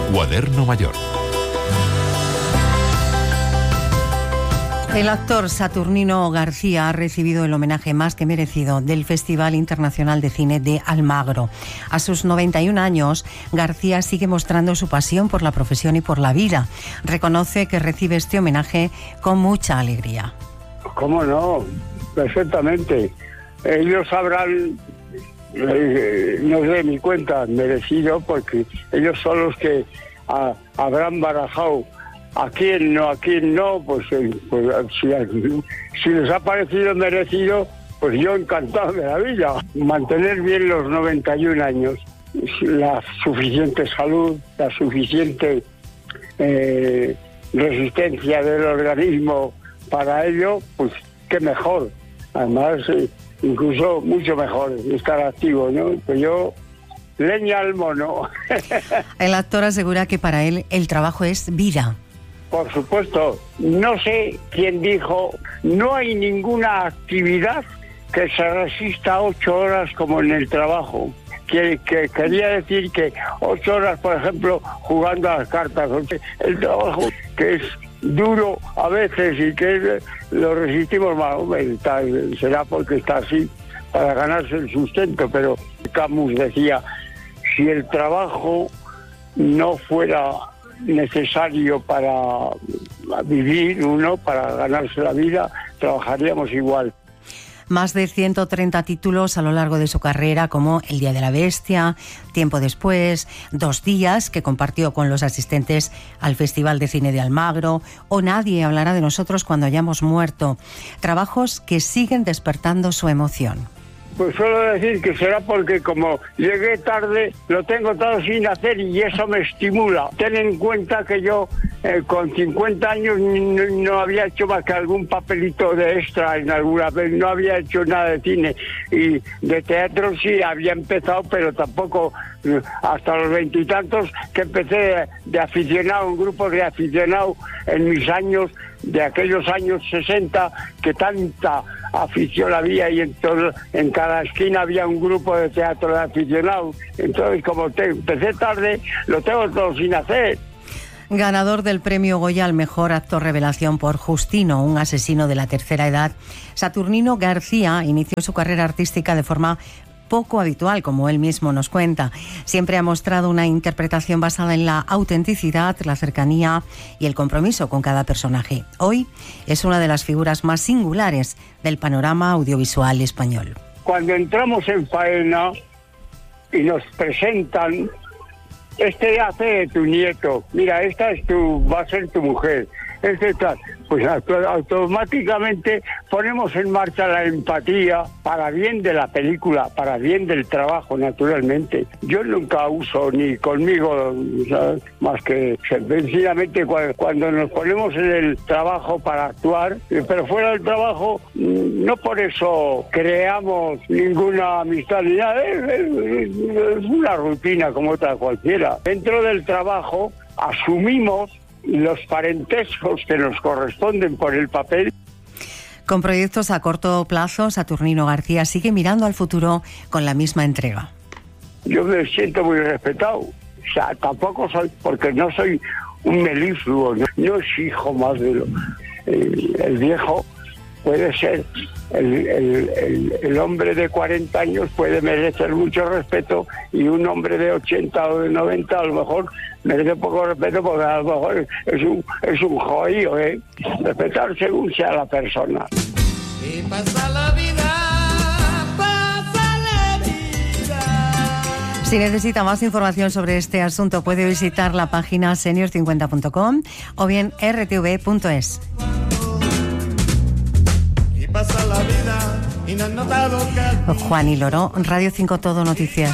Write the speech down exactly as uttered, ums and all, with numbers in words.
Cuaderno Mayor. El actor Saturnino García ha recibido el homenaje más que merecido del Festival Internacional de Cine de Almagro. A sus noventa y un años, García sigue mostrando su pasión por la profesión y por la vida. Reconoce que recibe este homenaje con mucha alegría. ¿Cómo no? Perfectamente. Ellos sabrán, eh, no sé, mi cuenta, merecido, porque ellos son los que a, habrán barajado a quién no, a quién no, pues, eh, pues si, si les ha parecido merecido, pues yo encantado de la vida. Mantener bien los noventa y un años, la suficiente salud, la suficiente eh, resistencia del organismo para ello, pues qué mejor. Además, eh, incluso mucho mejor estar activo, ¿no? Pues yo, leña al mono. El actor asegura que para él el trabajo es vida. Por supuesto, no sé quién dijo, no hay ninguna actividad que se resista a ocho horas como en el trabajo. Que, que quería decir que ocho horas, por ejemplo, jugando a las cartas. El trabajo que es duro a veces y que lo resistimos más, tal, será porque está así para ganarse el sustento, pero Camus decía, si el trabajo no fuera necesario para vivir uno, para ganarse la vida, trabajaríamos igual. Más de ciento treinta títulos a lo largo de su carrera, como El Día de la Bestia, Tiempo después, Dos días, que compartió con los asistentes al Festival de Cine de Almagro, o Nadie hablará de nosotros cuando hayamos muerto. Trabajos que siguen despertando su emoción. Pues suelo decir que será porque como llegué tarde, lo tengo todo sin hacer y eso me estimula. Ten en cuenta que yo eh, con cincuenta años no, no había hecho más que algún papelito de extra en alguna vez, no había hecho nada de cine. Y de teatro sí había empezado, pero tampoco eh, hasta los veintitantos que empecé de, de aficionado, un grupo de aficionados en mis años, de aquellos años sesenta, que tanta afición había y en, todo, en cada esquina había un grupo de teatro de aficionados. Entonces, como te, empecé tarde, lo tengo todo sin hacer. Ganador del premio Goya al mejor actor revelación por Justino, un asesino de la tercera edad, Saturnino García inició su carrera artística de forma poco habitual, como él mismo nos cuenta. Siempre ha mostrado una interpretación basada en la autenticidad, la cercanía y el compromiso con cada personaje. Hoy es una de las figuras más singulares del panorama audiovisual español. Cuando entramos en faena y nos presentan, este hace de tu nieto, mira, esta es tu, va a ser tu mujer, este tal, pues automáticamente ponemos en marcha la empatía para bien de la película, para bien del trabajo, naturalmente. Yo nunca uso ni conmigo, ¿sabes?, más que sencillamente cuando nos ponemos en el trabajo para actuar, pero fuera del trabajo no por eso creamos ninguna amistad ni nada, es, es, es una rutina como otra cualquiera. Dentro del trabajo asumimos los parentescos que nos corresponden por el papel. Con proyectos a corto plazo, Saturnino García sigue mirando al futuro con la misma entrega. Yo me siento muy respetado. O sea, tampoco soy, porque no soy un melifluo, no, no exijo más de lo... El, el viejo puede ser, el, el, el, el hombre de cuarenta años puede merecer mucho respeto y un hombre de ochenta o de noventa a lo mejor merece poco respeto porque a lo mejor es un, es un jodido, ¿eh? Respetar según sea la persona. Y pasa la vida, pasa la vida. Si necesita más información sobre este asunto, puede visitar la página senior cincuenta punto com o bien r t v punto es. Pasa la vida y no han notado que... Juan y Loro, Radio cinco Todo Noticias.